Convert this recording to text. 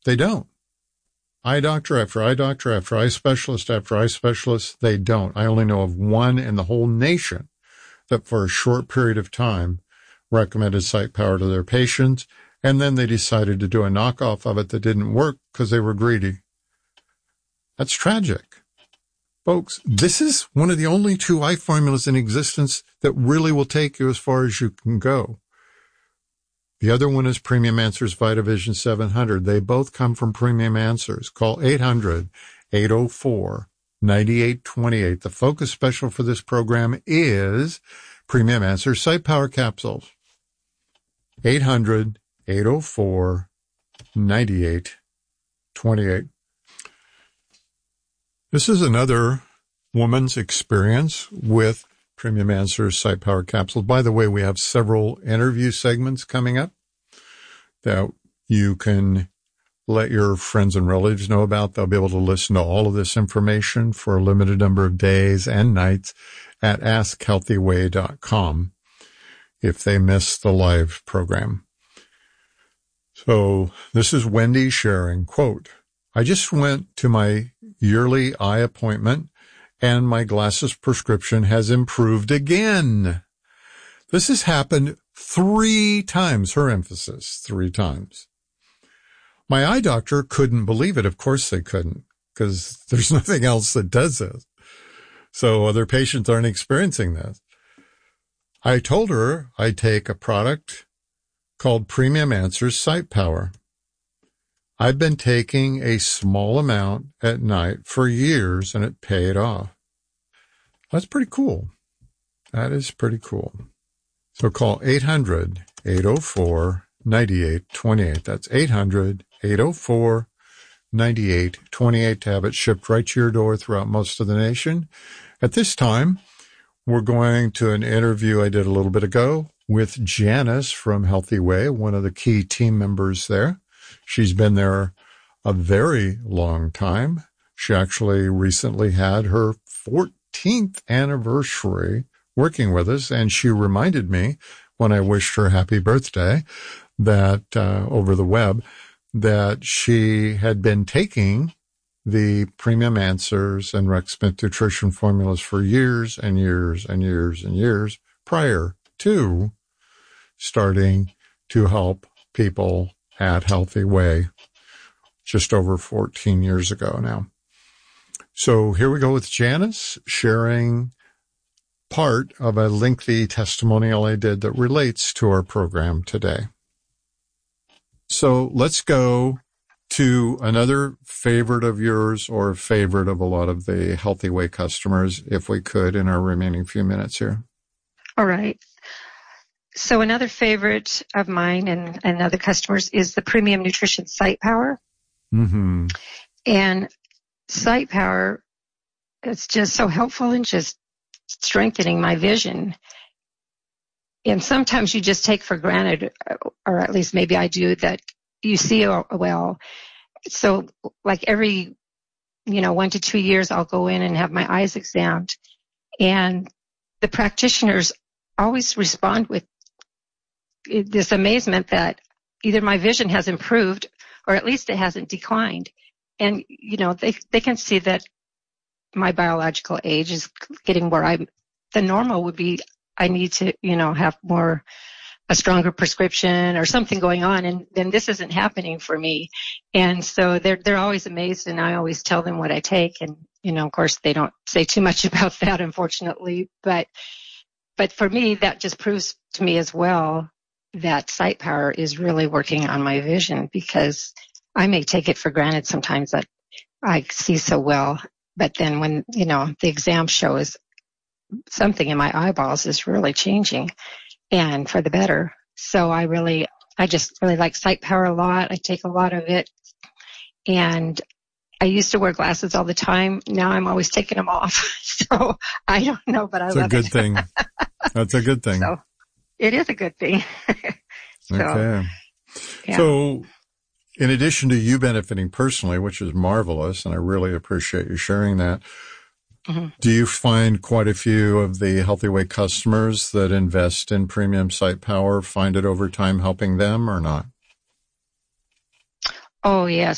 They don't. Eye doctor after eye doctor after eye specialist after eye specialist, they don't. I only know of one in the whole nation that for a short period of time recommended Sight Power to their patients, and then they decided to do a knockoff of it that didn't work because they were greedy. That's tragic. Folks, this is one of the only two eye formulas in existence that really will take you as far as you can go. The other one is Premium Answers VitaVision 700. They both come from Premium Answers. Call 800-804-9828. The focus special for this program is Premium Answers Sight Power Capsules. 800-804-9828. This is another woman's experience with Premium Answers Sight Power Capsules. By the way, we have several interview segments coming up that you can let your friends and relatives know about. They'll be able to listen to all of this information for a limited number of days and nights at AskHealthyWay.com if they miss the live program. So this is Wendy sharing, quote, I just went to my yearly eye appointment and my glasses prescription has improved again. This has happened 3 times, her emphasis, 3 times. My eye doctor couldn't believe it. Of course they couldn't, because there's nothing else that does this. So other patients aren't experiencing this. I told her I'd take a product called Premium Answers Sight Power. I've been taking a small amount at night for years, and it paid off. That's pretty cool. That is pretty cool. So call 800-804-9828. That's 800-804-9828 to have it shipped right to your door throughout most of the nation. At this time, we're going to an interview I did a little bit ago with Janice from Healthy Way, one of the key team members there. She's been there a very long time. She actually recently had her 14th anniversary working with us, and she reminded me when I wished her happy birthday that over the web that she had been taking the Premium Answers and Rex Smith nutrition formulas for years and years and years and years prior to starting to help people at Healthy Way just over 14 years ago now. So here we go with Janice sharing part of a lengthy testimonial I did that relates to our program today. So let's go to another favorite of yours or favorite of a lot of the Healthy Way customers, if we could, in our remaining few minutes here. All right. So another favorite of mine and other customers is the Premium Nutrition Sight Power. Mm-hmm. And Sight Power, it's just so helpful in just strengthening my vision. And sometimes you just take for granted, or at least maybe I do, that you see well. So like every, 1 to 2 years, I'll go in and have my eyes examined. And the practitioners always respond with this amazement that either my vision has improved or at least it hasn't declined. And, they can see that my biological age is getting where the normal would be I need to, have a stronger prescription or something going on. And then this isn't happening for me. And so they're always amazed, and I always tell them what I take. And, of course they don't say too much about that, unfortunately, but for me, that just proves to me as well that Sight Power is really working on my vision, because I may take it for granted sometimes that I see so well. But then when, the exam shows something in my eyeballs is really changing, and for the better. So I just really like Sight Power a lot. I take a lot of it. And I used to wear glasses all the time. Now I'm always taking them off. So I don't know, but I love it. That's a good thing. That's a good thing. So it is a good thing. Okay. Yeah. So in addition to you benefiting personally, which is marvelous, and I really appreciate you sharing that, mm-hmm. Do you find quite a few of the Healthy Way customers that invest in Premium Sight Power find it over time helping them or not? Oh, yes.